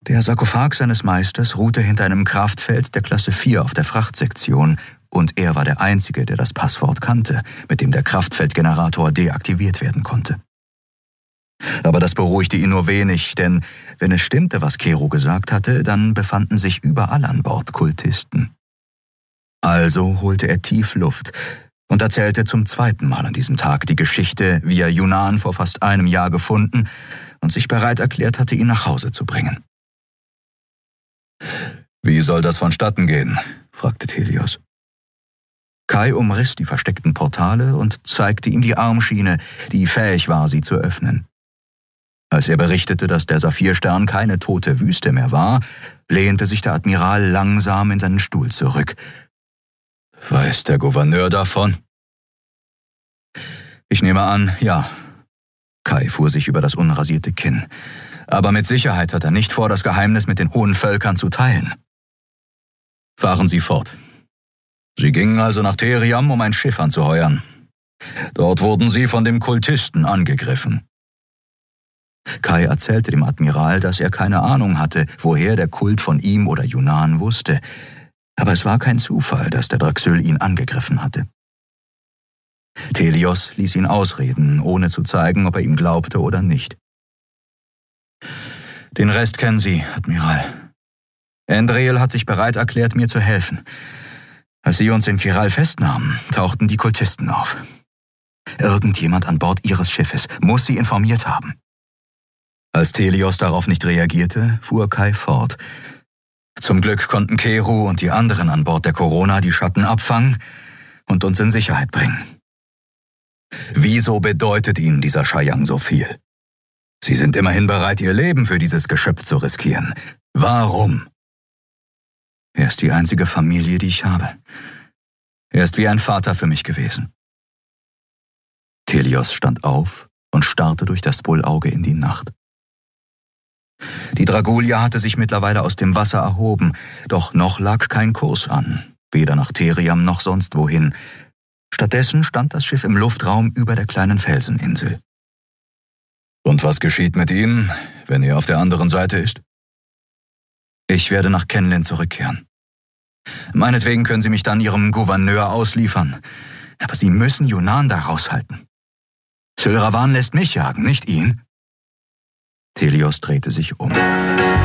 Der Sarkophag seines Meisters ruhte hinter einem Kraftfeld der Klasse 4 auf der Frachtsektion, und er war der Einzige, der das Passwort kannte, mit dem der Kraftfeldgenerator deaktiviert werden konnte. Aber das beruhigte ihn nur wenig, denn wenn es stimmte, was Kero gesagt hatte, dann befanden sich überall an Bord Kultisten. Also holte er tief Luft und erzählte zum zweiten Mal an diesem Tag die Geschichte, wie er Yunan vor fast einem Jahr gefunden und sich bereit erklärt hatte, ihn nach Hause zu bringen. »Wie soll das vonstatten gehen?« fragte Telios. Kai umriss die versteckten Portale und zeigte ihm die Armschiene, die fähig war, sie zu öffnen. Als er berichtete, dass der Saphirstern keine tote Wüste mehr war, lehnte sich der Admiral langsam in seinen Stuhl zurück. »Weiß der Gouverneur davon?« »Ich nehme an, ja.« Kai fuhr sich über das unrasierte Kinn. »Aber mit Sicherheit hat er nicht vor, das Geheimnis mit den hohen Völkern zu teilen.« »Fahren Sie fort.« Sie gingen also nach Theriam, um ein Schiff anzuheuern. Dort wurden sie von dem Kultisten angegriffen. Kai erzählte dem Admiral, dass er keine Ahnung hatte, woher der Kult von ihm oder Yunan wusste. Aber es war kein Zufall, dass der Dröxel ihn angegriffen hatte. Telios ließ ihn ausreden, ohne zu zeigen, ob er ihm glaubte oder nicht. »Den Rest kennen Sie, Admiral. Endreel hat sich bereit erklärt, mir zu helfen. Als Sie uns in Kiral festnahmen, tauchten die Kultisten auf. Irgendjemand an Bord Ihres Schiffes muss Sie informiert haben.« Als Telios darauf nicht reagierte, fuhr Kai fort. »Zum Glück konnten Kero und die anderen an Bord der Corona die Schatten abfangen und uns in Sicherheit bringen. Wieso bedeutet Ihnen dieser Shayang so viel? Sie sind immerhin bereit, Ihr Leben für dieses Geschöpf zu riskieren. Warum?« »Er ist die einzige Familie, die ich habe. Er ist wie ein Vater für mich gewesen.« Telios stand auf und starrte durch das Bullauge in die Nacht. Die Dragulia hatte sich mittlerweile aus dem Wasser erhoben, doch noch lag kein Kurs an, weder nach Theriam noch sonst wohin. Stattdessen stand das Schiff im Luftraum über der kleinen Felseninsel. »Und was geschieht mit Ihnen, wenn er auf der anderen Seite ist?« »Ich werde nach Kenlin zurückkehren. Meinetwegen können Sie mich dann Ihrem Gouverneur ausliefern, aber Sie müssen Yunan da raushalten. Sylravan lässt mich jagen, nicht ihn.« Telios drehte sich um.